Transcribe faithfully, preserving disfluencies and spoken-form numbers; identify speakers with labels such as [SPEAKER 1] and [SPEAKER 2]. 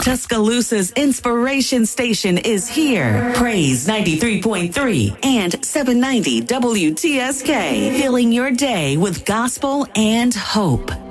[SPEAKER 1] Tuscaloosa's inspiration station is here. Praise ninety-three point three and seven ninety W T S K. Filling your day with gospel and hope.